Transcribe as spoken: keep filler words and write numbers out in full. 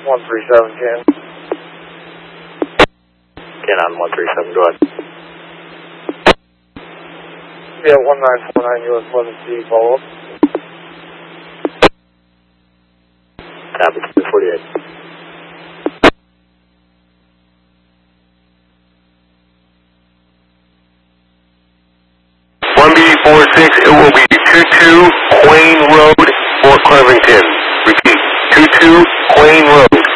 one three seven, Ken. Ken on one three seven, go ahead. Yeah, one nine four nine U S eleven C, follow up. Copy, two forty-eight. one B four six, it will be two two Quain Road, Fort Cleverington. Repeat, two two Quain Road.